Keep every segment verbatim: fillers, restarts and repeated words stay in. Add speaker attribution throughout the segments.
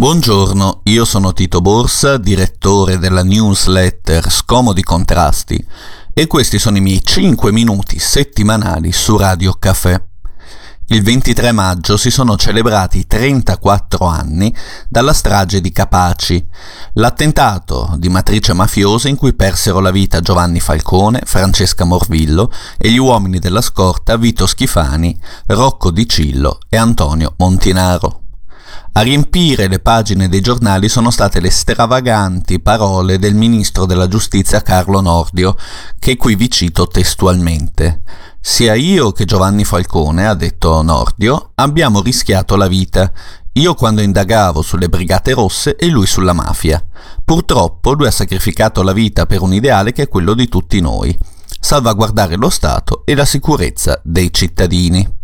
Speaker 1: Buongiorno, io sono Tito Borsa, direttore della newsletter Scomodi Contrasti, e questi sono i miei cinque minuti settimanali su Radio Caffè. Il ventitré maggio si sono celebrati trentaquattro anni dalla strage di Capaci, l'attentato di matrice mafiosa in cui persero la vita Giovanni Falcone, Francesca Morvillo e gli uomini della scorta Vito Schifani, Rocco Di Cillo e Antonio Montinaro. A riempire le pagine dei giornali sono state le stravaganti parole del ministro della giustizia Carlo Nordio, che qui vi cito testualmente. Sia io che Giovanni Falcone, ha detto Nordio, abbiamo rischiato la vita. Io quando indagavo sulle Brigate Rosse e lui sulla mafia. Purtroppo lui ha sacrificato la vita per un ideale che è quello di tutti noi: salvaguardare lo Stato e la sicurezza dei cittadini.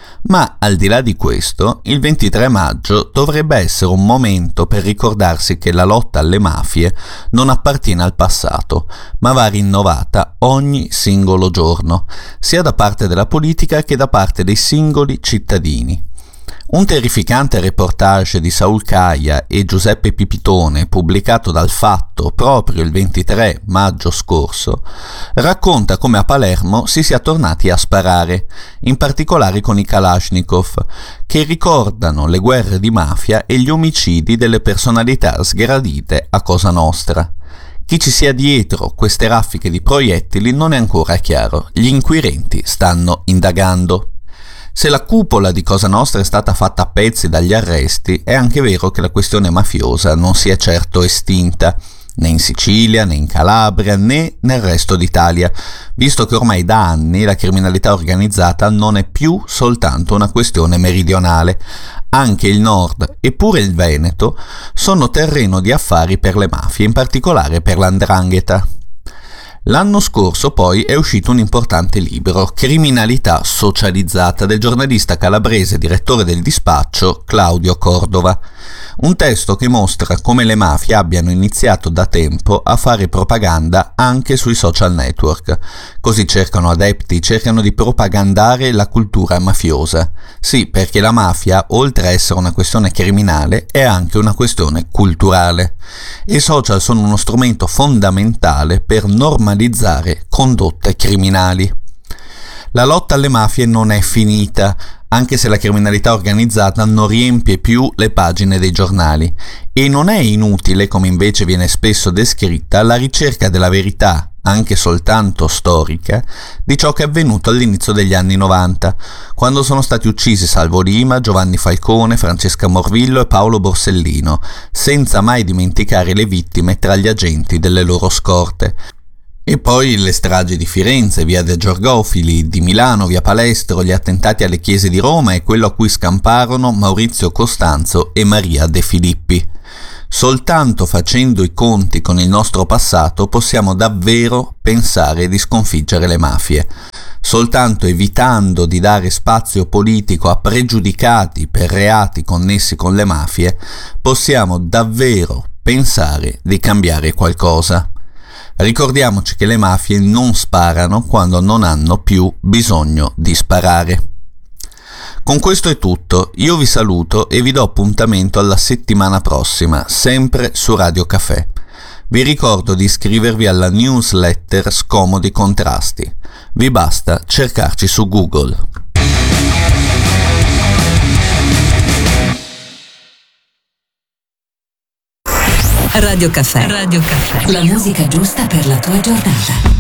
Speaker 1: Ma al di là di questo, il ventitré maggio dovrebbe essere un momento per ricordarsi che la lotta alle mafie non appartiene al passato, ma va rinnovata ogni singolo giorno, sia da parte della politica che da parte dei singoli cittadini. Un terrificante reportage di Saul Caia e Giuseppe Pipitone, pubblicato dal Fatto proprio il ventitré maggio scorso, racconta come a Palermo si sia tornati a sparare, in particolare con i Kalashnikov, che ricordano le guerre di mafia e gli omicidi delle personalità sgradite a Cosa Nostra. Chi ci sia dietro queste raffiche di proiettili non è ancora chiaro, gli inquirenti stanno indagando. Se la cupola di Cosa Nostra è stata fatta a pezzi dagli arresti, è anche vero che la questione mafiosa non si è certo estinta, né in Sicilia, né in Calabria, né nel resto d'Italia, visto che ormai da anni la criminalità organizzata non è più soltanto una questione meridionale. Anche il Nord e pure il Veneto sono terreno di affari per le mafie, in particolare per l'Andrangheta. L'anno scorso poi è uscito un importante libro, Criminalità socializzata, del giornalista calabrese direttore del Dispaccio Claudio Cordova. Un testo che mostra come le mafie abbiano iniziato da tempo a fare propaganda anche sui social network. Così cercano adepti, cercano di propagandare la cultura mafiosa. Sì, perché la mafia, oltre a essere una questione criminale, è anche una questione culturale. I social sono uno strumento fondamentale per normalizzare condotte criminali. La lotta alle mafie non è finita, anche se la criminalità organizzata non riempie più le pagine dei giornali, e non è inutile, come invece viene spesso descritta, la ricerca della verità, anche soltanto storica, di ciò che è avvenuto all'inizio degli anni novanta, quando sono stati uccisi Salvo Lima, Giovanni Falcone, Francesca Morvillo e Paolo Borsellino, senza mai dimenticare le vittime tra gli agenti delle loro scorte. E poi le stragi di Firenze, via De Giorgofili, di Milano, via Palestro, gli attentati alle chiese di Roma e quello a cui scamparono Maurizio Costanzo e Maria De Filippi. Soltanto facendo i conti con il nostro passato possiamo davvero pensare di sconfiggere le mafie. Soltanto evitando di dare spazio politico a pregiudicati per reati connessi con le mafie possiamo davvero pensare di cambiare qualcosa. Ricordiamoci che le mafie non sparano quando non hanno più bisogno di sparare. Con questo è tutto, io vi saluto e vi do appuntamento alla settimana prossima, sempre su Radio Caffè. Vi ricordo di iscrivervi alla newsletter Scomodi Contrasti. Vi basta cercarci su Google.
Speaker 2: Radio Caffè. Radio Caffè. La musica giusta per la tua giornata.